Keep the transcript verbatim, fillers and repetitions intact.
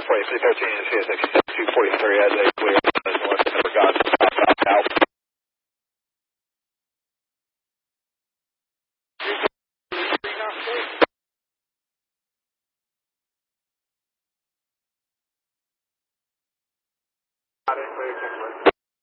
forty-three thirteen and C S X two forty-three as a clear north number God south south Alpha. Got it, clear,